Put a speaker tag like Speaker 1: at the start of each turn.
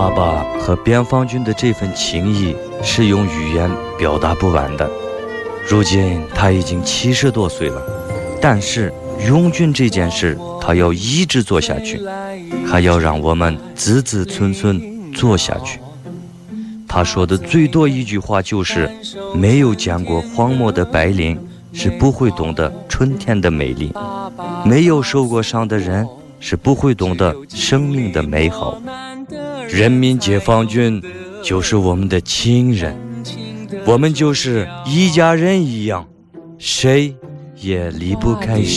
Speaker 1: 爸爸和边防军的这份情谊是用语言表达不完的。如今他已经70多岁了，但是拥军这件事他要一直做下去，还要让我们子子孙孙做下去。他说的最多一句话就是，没有见过荒漠的白领是不会懂得春天的美丽，没有受过伤的人是不会懂得生命的美好。人民解放军就是我们的亲人，我们就是一家人一样，谁也离不开谁。